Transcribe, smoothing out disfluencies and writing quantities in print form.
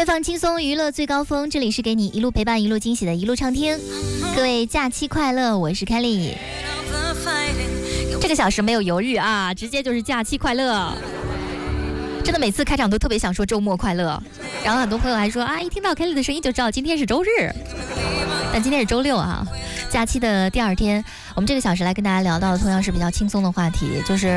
乐放轻松，娱乐最高峰，这里是给你一路陪伴一路惊喜的一路畅听。各位假期快乐，我是 Kelly。 这个小时没有犹豫啊，直接就是假期快乐。真的每次开场都特别想说周末快乐，然后很多朋友还说啊，一听到 Kelly 的声音就知道今天是周日，但今天是周六啊。假期的第二天，我们这个小时来跟大家聊到的同样是比较轻松的话题，就是